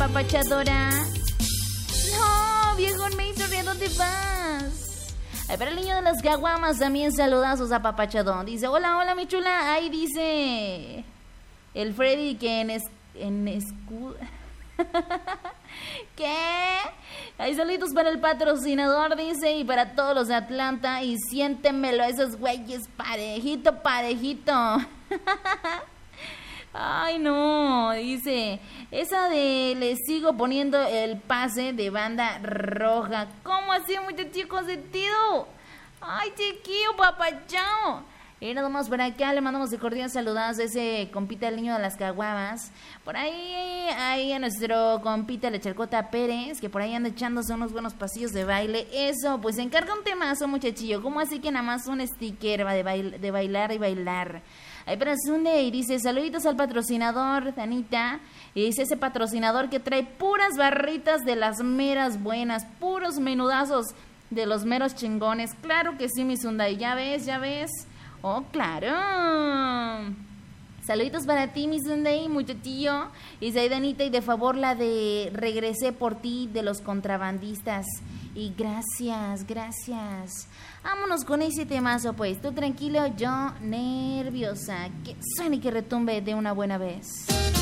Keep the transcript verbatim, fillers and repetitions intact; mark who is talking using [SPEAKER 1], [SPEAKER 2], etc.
[SPEAKER 1] apapachadora. No, viejo Mason, ¿a dónde vas? Ay, para el niño de las caguamas también saludazos a papachadón. Dice, hola, hola, mi chula. Ahí dice el Freddy que en es, en escudo. ¿Qué? Hay saluditos para el patrocinador, dice, y para todos los de Atlanta. Y siéntemelo a esos güeyes, parejito, parejito. Ay, no, dice, esa de le sigo poniendo el pase de banda roja. ¿Cómo así, muchachito consentido? Ay, chiquillo, papachao. Y nada más por acá le mandamos de cordial saludadas a ese compita el niño de las caguamas. Por ahí, ahí a nuestro compita la Charcota Pérez, que por ahí anda echándose unos buenos pasillos de baile. Eso, pues se encarga un temazo, muchachillo. ¿Cómo así que nada más un sticker va de, bail, de bailar y bailar? Ahí para Sunday dice, saluditos al patrocinador, Danita. Y dice ese patrocinador que trae puras barritas de las meras buenas, puros menudazos de los meros chingones. Claro que sí, mi Sunday, ya ves, ya ves. Oh, claro. Saluditos para ti, mi Sunday, muchachillo. Y dice Danita, y de favor la de Regresé por ti de los contrabandistas. Y gracias, gracias. Vámonos con ese temazo, pues. Tú tranquilo, yo nerviosa. Que suene y que retumbe de una buena vez.